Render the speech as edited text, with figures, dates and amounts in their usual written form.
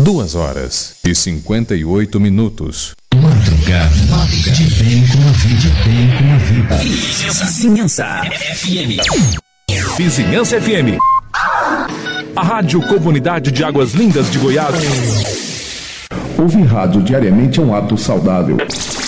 2h58. Madrugada. De bem com a vida. Vizinhança FM. Vizinhança FM. A Rádio Comunidade de Águas Lindas de Goiás. Ouvir rádio diariamente é um ato saudável.